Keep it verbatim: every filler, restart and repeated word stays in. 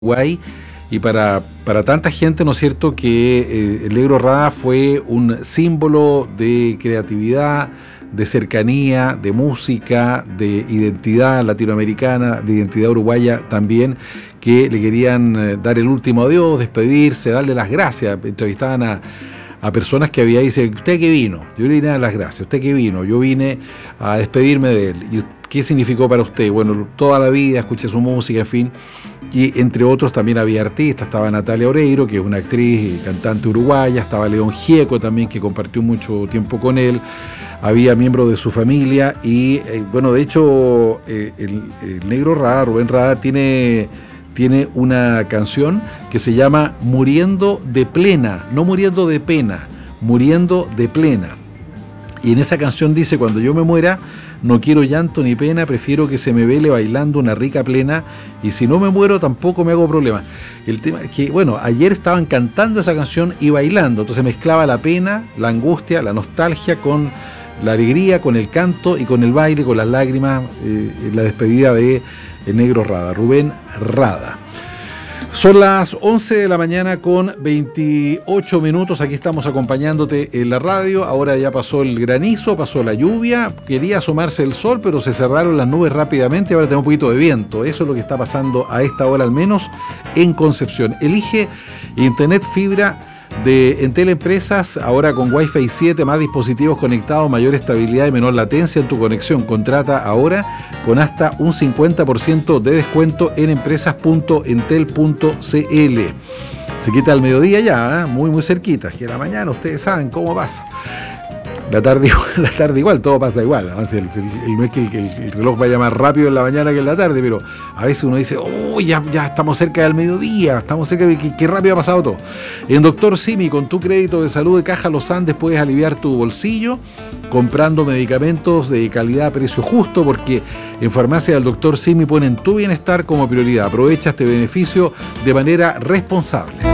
Uruguay y para, para tanta gente, ¿no es cierto?, que eh, el Negro Rada fue un símbolo de creatividad, de cercanía, de música, de identidad latinoamericana, de identidad uruguaya también, que le querían eh, dar el último adiós, despedirse, darle las gracias. Entrevistaban a, a personas que había y dicen, ¿usted qué vino? Yo le vine a dar las gracias. ¿Usted qué vino? Yo vine a despedirme de él. ¿Y qué significó para usted? Bueno, toda la vida escuché su música, en fin. Y entre otros también había artistas, estaba Natalia Oreiro, que es una actriz y cantante uruguaya, estaba León Gieco también, que compartió mucho tiempo con él, había miembros de su familia y, eh, bueno, de hecho, eh, el, el Negro Rada, Rubén Rada, tiene, tiene una canción que se llama Muriendo de Plena, no muriendo de pena, muriendo de plena. Y en esa canción dice, cuando yo me muera, no quiero llanto ni pena, prefiero que se me vele bailando una rica plena, y si no me muero tampoco me hago problema. El tema es que, bueno, ayer estaban cantando esa canción y bailando, entonces mezclaba la pena, la angustia, la nostalgia con la alegría, con el canto y con el baile, con las lágrimas, eh, la despedida de el Negro Rada, Rubén Rada. Son las once de la mañana con veintiocho minutos, aquí estamos acompañándote en la radio, ahora ya pasó el granizo, pasó la lluvia, quería asomarse el sol, pero se cerraron las nubes rápidamente, ahora tenemos un poquito de viento, eso es lo que está pasando a esta hora al menos en Concepción. Elige Internet Fibra de Entel Empresas, ahora con Wi-Fi siete, más dispositivos conectados, mayor estabilidad y menor latencia en tu conexión. Contrata ahora con hasta un cincuenta por ciento de descuento en empresas punto entel punto c l. Se quita el mediodía ya, ¿eh? muy muy cerquita, que la mañana ustedes saben cómo pasa. La tarde, la tarde igual, todo pasa igual. ¿No? El, el, el, no es que el, el, el reloj vaya más rápido en la mañana que en la tarde, pero a veces uno dice, oh, ya, ya estamos cerca del mediodía, estamos cerca de que, que rápido ha pasado todo. En Doctor Simi, con tu crédito de salud de Caja Los Andes, puedes aliviar tu bolsillo comprando medicamentos de calidad a precio justo, porque en Farmacia del Doctor Simi ponen tu bienestar como prioridad. Aprovecha este beneficio de manera responsable.